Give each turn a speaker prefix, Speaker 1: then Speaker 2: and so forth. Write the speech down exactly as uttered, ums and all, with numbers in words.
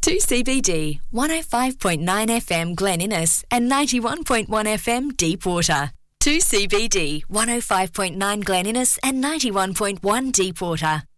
Speaker 1: two C B D, one oh five point nine F M Glen Innes and ninety-one point one F M Deepwater. two C B D, one oh five point nine Glen Innes and ninety-one point one Deepwater.